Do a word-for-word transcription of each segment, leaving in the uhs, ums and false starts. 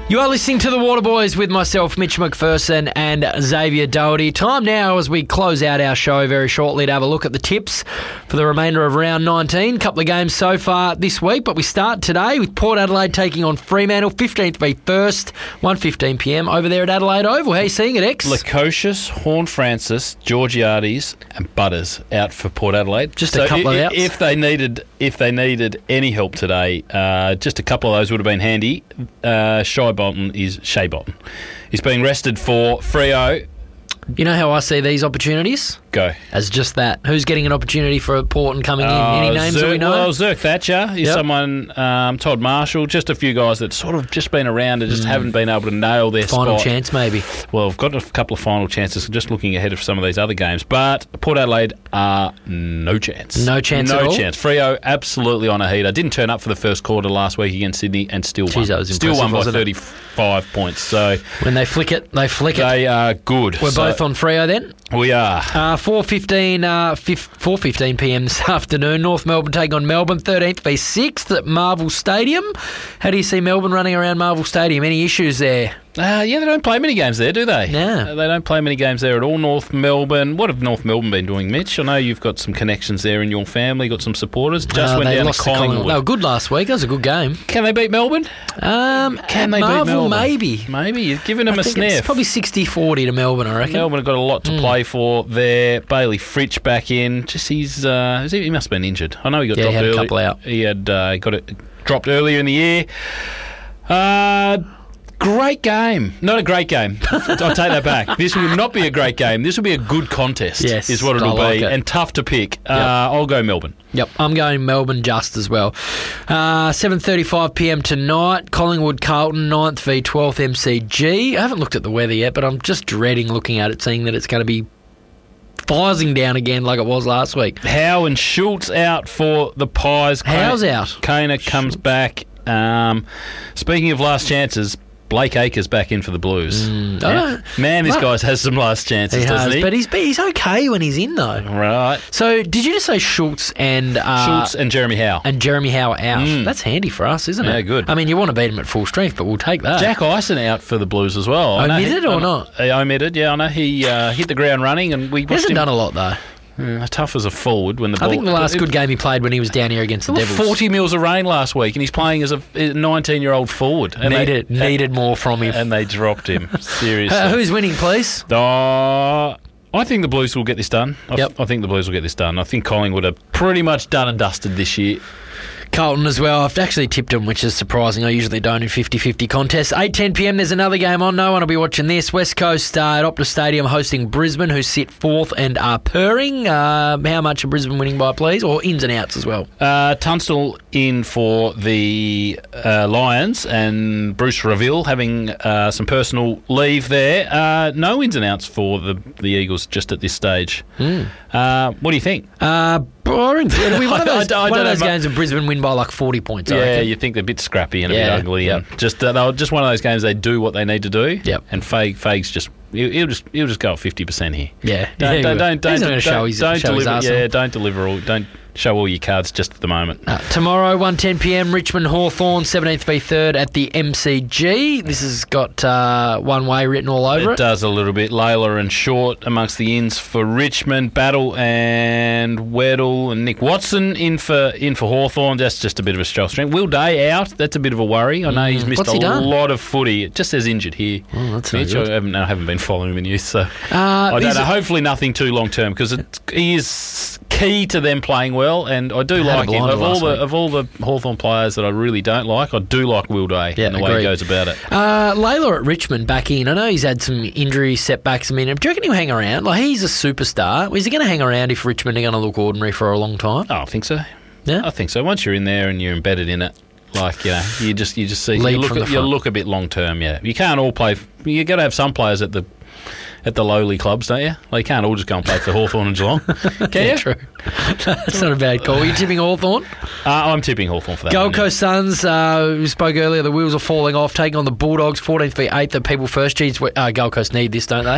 You are listening to The Waterboys with myself, Mitch McPherson, and Xavier Doherty. Time now, as we close out our show very shortly, to have a look at the tips for the remainder of round nineteen. A couple of games so far this week, but we start today with Port Adelaide taking on Fremantle, fifteenth v first, one fifteen p m over there at Adelaide Oval. How are you seeing it, X? Lukosius, Horne-Francis, Georgiades and Butters out for Port Adelaide. Just so a couple I- of outs. If they needed if they needed any help today, uh, just a couple of those would have been handy. Uh, Shai Bolton is Shea Bolton. He's being rested for Freo. You know how I see these opportunities? Go. As just that. Who's getting an opportunity for Port and coming in? Any Uh, names Zerk, that we know? Well, Zerk Thatcher is Yep. someone, um, Todd Marshall, just a few guys that sort of just been around and just haven't been able to nail their Final spot. chance, maybe. Well, I've got a couple of final chances, just looking ahead of some of these other games. But Port Adelaide are no chance. No chance no at all? chance. Freo absolutely on a heater. Didn't turn up for the first quarter last week against Sydney and still Jeez, won. that was still impressive, won by wasn't it? thirty-five points. So When they flick it, they flick it. they are good. We're So both on Freo then. We are. Uh, four fifteen uh, four fifteen p m this afternoon. North Melbourne take on Melbourne, thirteenth v sixth at Marvel Stadium. How do you see Melbourne running around Marvel Stadium? Any issues there? Uh, yeah, they don't play many games there, do they? No. Uh, they don't play many games there at all. North Melbourne. What have North Melbourne been doing, Mitch? I know you've got some connections there in your family, got some supporters. Just Uh, went they down lost to to Collingwood. Collingwood. They were good last week. That was a good game. Can they beat Melbourne? Um, Can at they Marvel, beat Melbourne? maybe. Maybe. You've given them I a think sniff. it's probably sixty forty to Melbourne, I reckon. Melbourne have got a lot to play for there. Bailey Fritsch back in. Just he's uh, he he must have been injured. I know he got Yeah, he dropped had a early. couple out. He had uh, got it dropped earlier in the year. Uh, great game. Not a great game. I'll take that back. This will not be a great game. This will be a good contest. Yes, is what it'll I like be, it. and tough to pick. Uh, I'll go Melbourne. Yep, I'm going Melbourne just as well. Uh, seven thirty-five p m tonight, Collingwood Carlton, ninth v twelfth M C G. I haven't looked at the weather yet, but I'm just dreading looking at it, seeing that it's going to be fizzing down again like it was last week. Howe and Schultz out for the Pies. Howe's out. Kana comes back. Um, speaking of last chances, Blake Acres back in for the Blues. Mm, Yeah. oh, Man, this Well, guy has some last chances, He doesn't has, he? but he's he's okay when he's in though. Right. So, did you just say Schultz and uh, Schultz and Jeremy Howe. and Jeremy Howe out? Mm. That's handy for us, isn't it? Yeah, good. I mean, you want to beat him at full strength, but we'll take that. Jack Ison out for the Blues as well. I know Omitted he- or I know- not? He omitted, yeah. I know he uh, hit the ground running and we He watched hasn't him. done a lot though. Uh, tough as a forward when the ball... I think the last it- good game he played when he was down here against the There were Devils. forty mils of rain last week and he's playing as a nineteen-year-old forward. And needed they, needed more from him. And they dropped him. Seriously. Uh, who's winning, please? Uh, I think the Blues will get this done. I, Yep. I think the Blues will get this done. I think Collingwood are pretty much done and dusted this year. Carlton as well. I've actually tipped them, which is surprising. I usually don't in fifty-fifty contests. eight ten p m, there's another game on. No one will be watching this. West Coast uh, at Optus Stadium hosting Brisbane, who sit fourth and are purring. Uh, how much are Brisbane winning by, please? Or ins and outs as well? Uh, Tunstall in for the uh, Lions and Bruce Reville having uh, some personal leave there. Uh, no ins and outs for the, the Eagles just at this stage. Mm. Uh, what do you think? Uh, boring. It'll be one of I- I those, don't- I one of don't those know mu- games where Brisbane win by like forty points, I Yeah, reckon. you think they're a bit scrappy and a Yeah, bit ugly. yep. And just uh, they're just one of those games they do what they need to do. Yep. And Fag, Fag's just he'll, he'll just he'll just go at fifty percent here. Yeah. Don't Yeah, don't he don't will. don't, He's not gonna don't, show his- don't show his deliver. arsenal. Yeah, don't deliver all. Don't show all your cards just at the moment. Uh, tomorrow, one ten p m, Richmond Hawthorn, seventeenth v third at the M C G. This has got uh, one way written all over It it. does a little bit. Layla and Short amongst the ins for Richmond. Battle and Weddle and Nick Watson in for in for Hawthorn. That's just a bit of a strength strength. Will Day out. That's a bit of a worry. I know he's missed What's a he done? lot of footy. It just says injured here. Oh, that's no Mitch, good. I haven't, I haven't been following him in youth, so Uh, I don't is know. it- Hopefully nothing too long term because he is key to them playing well, and I do had a like him. blinder Of all last the week. of all the Hawthorn players that I really don't like, I do like Will Day Yeah, and the way agreed. he goes about it. Uh, Layla at Richmond back in. I know he's had some injury setbacks. I mean, do you reckon he'll hang around? Like, he's a superstar. Is he going to hang around if Richmond are going to look ordinary for a long time? Oh, I think so. Yeah. I think so. Once you're in there and you're embedded in it, like you know, you just you just see Lead you look from at, the you front. look a bit long term. Yeah, you can't all play. You got to have some players at the at the lowly clubs, don't you? Like, you can't all just go and play for Hawthorn and Geelong, can Yeah, you? true. That's not a bad call. Are you tipping Hawthorn? Uh, I'm tipping Hawthorn for that. Gold one, yeah. Coast Suns, uh, we spoke earlier, the wheels are falling off, taking on the Bulldogs, fourteenth v eighth at People First. Geez, uh, Gold Coast need this, don't they?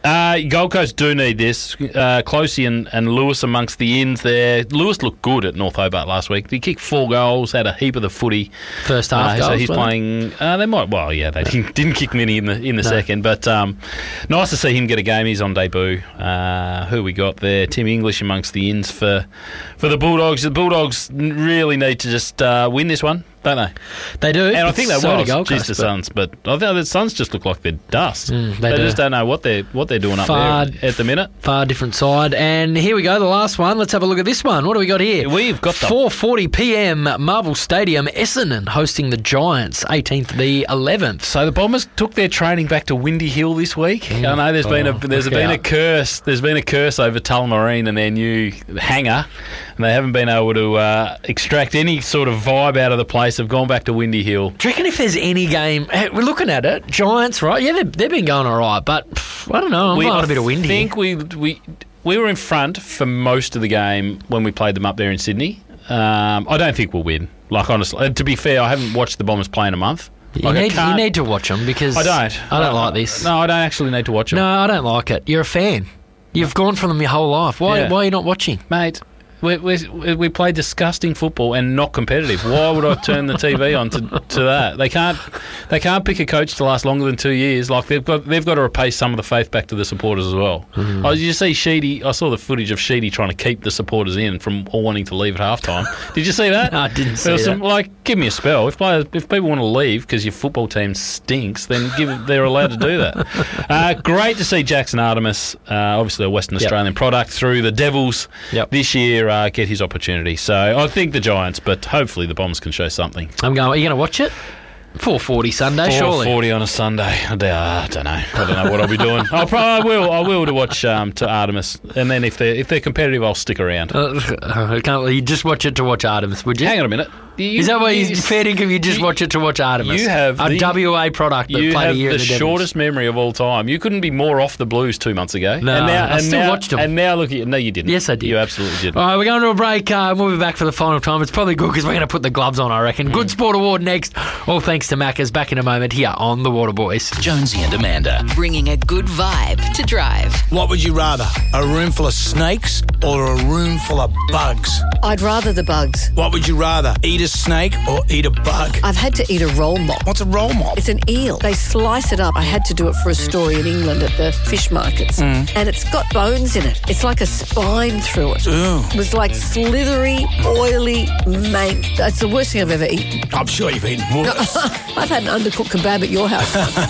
Uh, Gold Coast do need this. Uh, Closey and, and Lewis amongst the ins there. Lewis looked good at North Hobart last week. He kicked four goals, had a heap of the footy. First half uh, goals, So he's wasn't playing... Uh, they might... Well, yeah, they didn't, didn't kick many in the in the No. second. But um, nice to see him get a game. He's on debut. Uh, who we got there? Tim English amongst the ins for, for the Bulldogs. The Bulldogs really need to just uh, win this one, don't they? They do. And I think they So do will. Gold Jeez, Coast, the but Suns, but I think the Suns just look like they're dust. Mm, they they do. just don't know what they're what they're doing up Far- there at the minute. Far different side. And here we go, the last one. Let's have a look at this one. What do we got here? We've got the- four forty p m Marvel Stadium, Essendon hosting the Giants, eighteenth to the eleventh. So the Bombers took their training back to Windy Hill this week. Mm. I know there's been Oh, a there's look been a out. curse. There's been a curse over Tullamarine and their new hangar, and they haven't been able to uh, extract any sort of vibe out of the place. They've gone back to Windy Hill. Do you reckon if there's any game, eh, we're looking at it, Giants, right? Yeah, they've, they've been going all right, but pff, I don't know. I'm We- blowing I a bit of wind here. think we we we were in front for most of the game when we played them up there in Sydney. Um, I don't think we'll win. Like honestly, uh, to be fair, I haven't watched the Bombers play in a month. You, Like, I need, you can't- need to watch them because I don't. I don't like this. No, I don't actually need to watch them. No, I don't like it. You're a fan. You've gone for them your whole life. Why, Yeah. why are you not watching? Mate, we, we, we play disgusting football and not competitive. Why would I turn the T V on to, to that? They can't they can't pick a coach to last longer than two years. Like they've got they've got to repay some of the faith back to the supporters as well. Mm-hmm. Oh, did you see Sheedy? I saw the footage of Sheedy trying to keep the supporters in from all wanting to leave at halftime. Did you see that? No, I didn't see There was that. some, like, give me a spell. If players, if people want to leave because your football team stinks, then give they're allowed to do that. Uh, great to see Jackson Artemis, uh, obviously a Western Yep. Australian product, through the Devils Yep. this year, uh, get his opportunity. So I think the Giants, but hopefully the Bombers can show something. I'm going, are you going to watch it? four forty Sunday, four surely. forty on a Sunday. I d- uh, I don't know. I don't know what I'll be doing. I'll probably I will. I will to watch um, to Artemis, and then if they're if they're competitive, I'll stick around. Uh, I can't, you just watch it to watch Artemis, would you? Hang on a minute. You, Is that why you, you- fair income? You just you- watch it to watch Artemis. you have a the- W A product that You played have a year the in the Devils. shortest memory of all time. You couldn't be more off the Blues two months ago. No, and now, I and still now, watched 'em. And now look at you. No, you didn't. Yes, I did. You absolutely didn't. All right, we're going to a break. Uh, we'll be back for the final time. It's probably good because we're going to put the gloves on, I reckon. Good Sport Award next. All thanks to Macca's. Back in a moment here on The Water Boys. Jonesy and Amanda. Bringing a good vibe to drive. What would you rather, a room full of snakes or a room full of bugs? I'd rather the bugs. What would you rather, eat a snake or eat a bug? I've had to eat a roll mop. What's a roll mop? It's an eel. They slice it up. I had to do it for a story in England at the fish markets. Mm. And it's got bones in it. It's like a spine through it. Ooh. It was like slithery, oily mank. That's the worst thing I've ever eaten. I'm sure you've eaten worse. I've had an undercooked kebab at your house.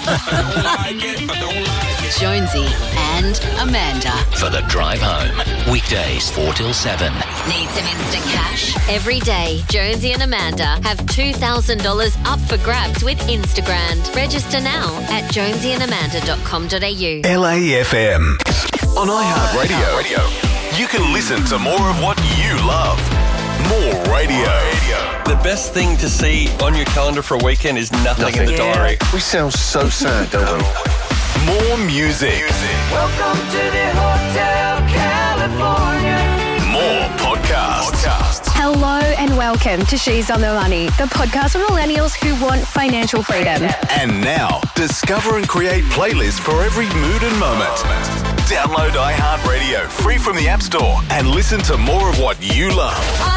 Jonesy and Amanda. For the drive home. Weekdays four till seven. Need some instant cash? Every day, Jonesy and Amanda have two thousand dollars up for grabs with Instagram. Register now at jonesy and amanda dot com dot a u. L A F M. On iHeartRadio, you can listen to more of what you love. More radio. The best thing to see on your calendar for a weekend is nothing, in the diary. We sound so sad, don't we? More music. Welcome to the Hotel California. More podcasts. Hello and welcome to She's on the Money, the podcast for millennials who want financial freedom. And now, discover and create playlists for every mood and moment. Download iHeartRadio free from the App Store and listen to more of what you love.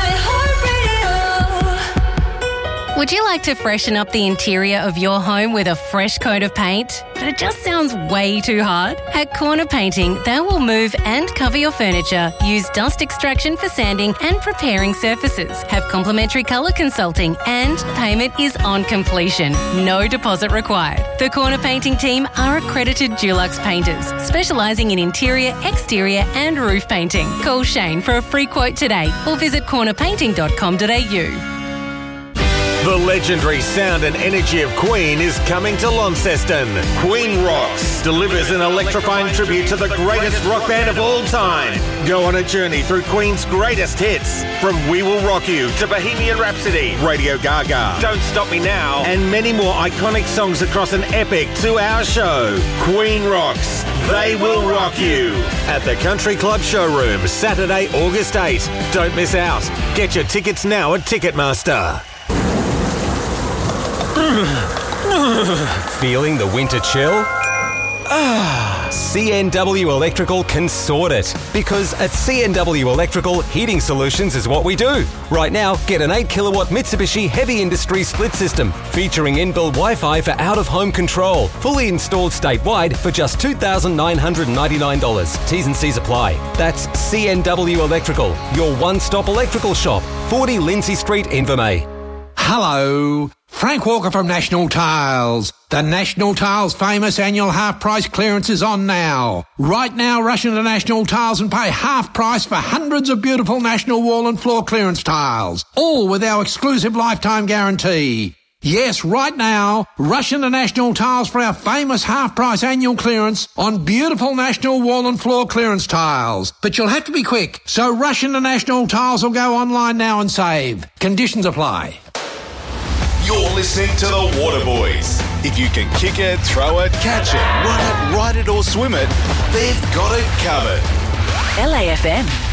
Would you like to freshen up the interior of your home with a fresh coat of paint? But it just sounds way too hard? At Corner Painting, they will move and cover your furniture, use dust extraction for sanding and preparing surfaces, have complimentary colour consulting, and payment is on completion. No deposit required. The Corner Painting team are accredited Dulux painters, specialising in interior, exterior and roof painting. Call Shane for a free quote today or visit corner painting dot com dot a u. The legendary sound and energy of Queen is coming to Launceston. Queen Rocks delivers an electrifying tribute to the greatest rock band of all time. Go on a journey through Queen's greatest hits, from We Will Rock You to Bohemian Rhapsody, Radio Gaga, Don't Stop Me Now, and many more iconic songs across an epic two-hour show. Queen Rocks, They Will Rock You, at the Country Club Showroom, Saturday, August eighth. Don't miss out. Get your tickets now at Ticketmaster. Feeling the winter chill? C N W Electrical can sort it. Because at C N W Electrical, heating solutions is what we do. Right now, get an eight kilowatt Mitsubishi Heavy Industry split system featuring inbuilt Wi-Fi for out-of-home control. Fully installed statewide for just two thousand nine hundred ninety-nine dollars. T's and C's apply. That's C N W Electrical, your one-stop electrical shop. forty Lindsay Street, Invermay. Hello, Frank Walker from National Tiles. The National Tiles famous annual half price clearance is on now. Right now, rush into National Tiles and pay half price for hundreds of beautiful National wall and floor clearance tiles, all with our exclusive lifetime guarantee. Yes, right now, rush into National Tiles for our famous half price annual clearance on beautiful National wall and floor clearance tiles. But you'll have to be quick, so rush into National Tiles or go online now and save. Conditions apply. You're listening to the Waterboys. If you can kick it, throw it, catch it, run it, ride it or swim it, they've got it covered. L A F M.